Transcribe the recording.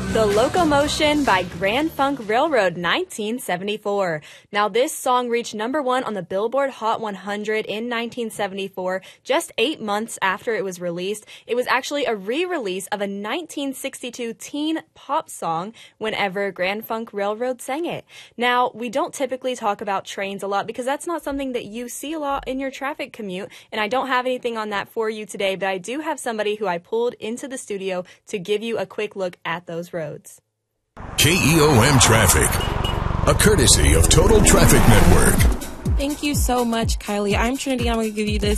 The Locomotion by Grand Funk Railroad, 1974. Now, this song reached number 1 on the Billboard Hot 100 in 1974, just 8 months after it was released. It was actually a re-release of a 1962 teen pop song whenever Grand Funk Railroad sang it. Now, we don't typically talk about trains a lot because that's not something that you see a lot in your traffic commute, and I don't have anything on that for you today, but I do have somebody who I pulled into the studio to give you a quick look at those roads. KEOM Traffic, a courtesy of Total Traffic Network. Thank you so much, Kylie. I'm Trinity. I'm going to give you this